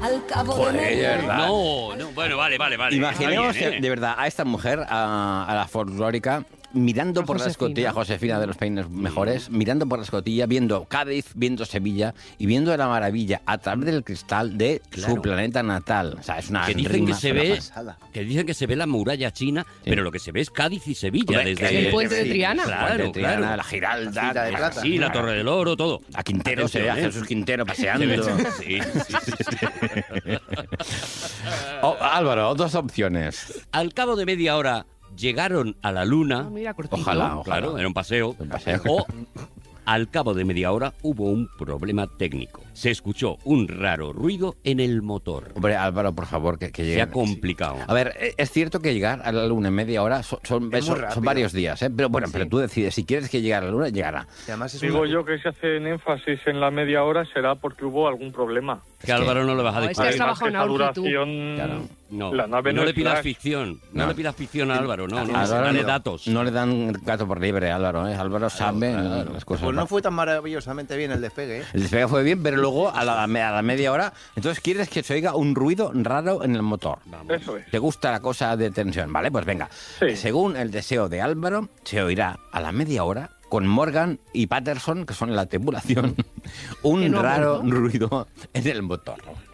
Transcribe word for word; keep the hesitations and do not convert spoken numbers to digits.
al cabo Joder, de media ¿verdad? No, no, bueno, vale, vale, vale. Imaginemos Está bien, ¿eh? de verdad a esta mujer, a, a la folclórica, mirando A por la Josefina. escotilla, Josefina de los Peines Mejores, mirando por la escotilla, viendo Cádiz, viendo Sevilla y viendo la maravilla a través del cristal de Claro. su planeta natal. O sea, es una Que dicen rima, que se una ve, pasada. que dicen que se ve la muralla china, pero lo que se ve es Cádiz y Sevilla Hombre, desde que El puente de sí, Triana. el Claro, puente de Triana, claro. la Giralda, La Cita de Plata. Sí, la Torre del Oro, todo. a Quintero, se ve a Atención, ¿eh? Jesús Quintero paseando. Sí, sí, sí, sí. Oh, Álvaro, dos opciones. Al cabo de media hora llegaron a la luna. Ah, mira, cortito. Ojalá, ojalá. Claro, era un paseo. Un paseo. O al cabo de media hora hubo un problema técnico. Se escuchó un raro ruido en el motor. Hombre, Álvaro, por favor, que, que Se llegue. ha complicado. A ver, eh, es cierto que llegar a la luna en media hora son, son, Es muy son- rápido. son varios días, ¿eh? Pero bueno, Sí. pero tú decides, si quieres que llegue a la luna, llegará. Y además es Digo una- yo que si hacen énfasis en la media hora será porque hubo algún problema. Que Álvaro no le vas a No, discutir. es que has Además trabajado que en esa Aurgi, tú. duración, Claro. No, la nave no, no le es pidas flash. ficción. No. No. le pidas ficción a Álvaro, no, no. Álvaro Dale no- datos. No le dan gato por libre, Álvaro, ¿eh? Álvaro sabe Claro. las cosas. Pues no fue tan maravillosamente bien el despegue, ¿eh? El despegue fue bien, pero luego a la, a la media hora, entonces quieres que se oiga un ruido raro en el motor. Vamos. Eso es. ¿Te gusta la cosa de tensión? Vale, pues venga. Sí. Según el deseo de Álvaro, se oirá a la media hora con Morgan y Patterson, que son la tripulación, un Que no ha raro muerto. ruido en el motor.